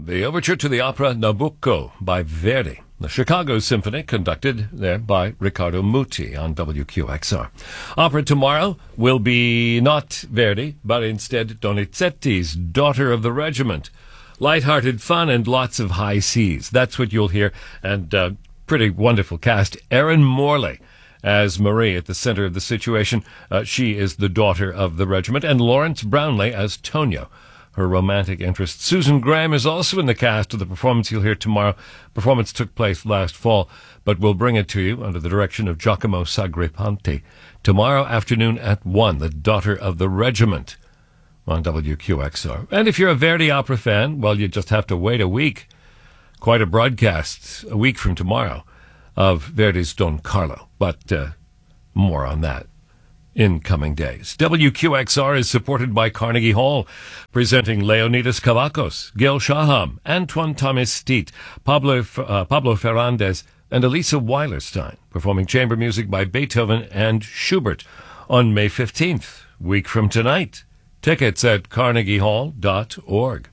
the overture to the opera Nabucco by Verdi. The Chicago Symphony, conducted there by Riccardo Muti on WQXR. Opera tomorrow will be not Verdi, but instead Donizetti's Daughter of the Regiment. Light-hearted fun and lots of high seas. That's what you'll hear. And pretty wonderful cast. Erin Morley as Marie at the center of the situation. She is the daughter of the regiment. And Lawrence Brownlee as Tonio, her romantic interest. Susan Graham is also in the cast of the performance you'll hear tomorrow. Performance took place last fall, but we'll bring it to you under the direction of Giacomo Sagripante tomorrow afternoon at 1, The Daughter of the Regiment on WQXR. And if you're a Verdi opera fan, well, you just have to wait a week. Quite a broadcast a week from tomorrow of Verdi's Don Carlo, but more on that in coming days. WQXR is supported by Carnegie Hall, presenting Leonidas Kavakos, Gil Shaham, Antoine Thomas Steet, Pablo Ferrandez, and Elisa Weilerstein, performing chamber music by Beethoven and Schubert on May 15th, week from tonight. Tickets at carnegiehall.org.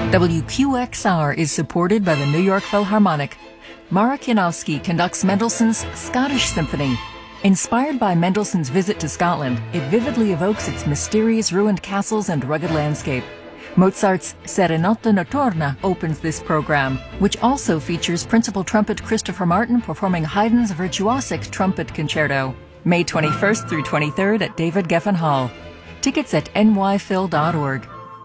WQXR is supported by the New York Philharmonic. Mara Kianowski conducts Mendelssohn's Scottish Symphony. Inspired by Mendelssohn's visit to Scotland, it vividly evokes its mysterious ruined castles and rugged landscape. Mozart's Serenata Notturna opens this program, which also features principal trumpet Christopher Martin performing Haydn's Virtuosic Trumpet Concerto. May 21st through 23rd at David Geffen Hall. Tickets at nyphil.org.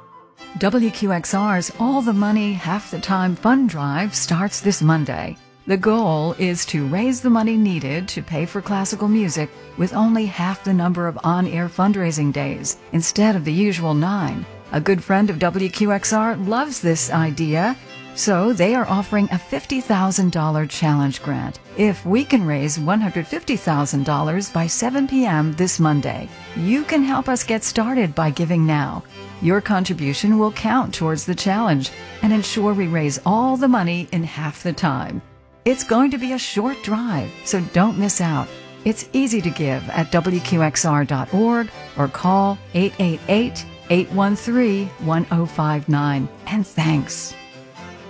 WQXR's All the Money, Half the Time fund drive starts this Monday. The goal is to raise the money needed to pay for classical music with only half the number of on-air fundraising days instead of the usual 9. A good friend of WQXR loves this idea, so they are offering a $50,000 challenge grant if we can raise $150,000 by 7 p.m. this Monday. You can help us get started by giving now. Your contribution will count towards the challenge and ensure we raise all the money in half the time. It's going to be a short drive, so don't miss out. It's easy to give at WQXR.org or call 888-813-1059. And thanks.